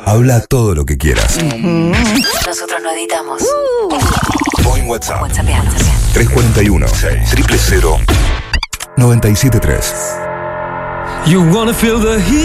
Habla todo lo que quieras. Nosotros no editamos. O en WhatsApp. WhatsApp. 341 600 973. You wanna feel the heat.